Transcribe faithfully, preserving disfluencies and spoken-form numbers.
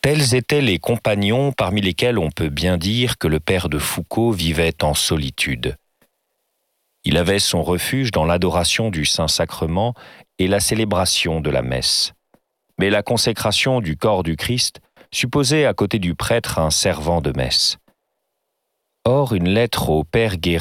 Tels étaient les compagnons parmi lesquels on peut bien dire que le père de Foucauld vivait en solitude. Il avait son refuge dans l'adoration du Saint-Sacrement et la célébration de la messe. Mais la consécration du corps du Christ supposait à côté du prêtre un servant de messe. Or, une lettre au père Guérin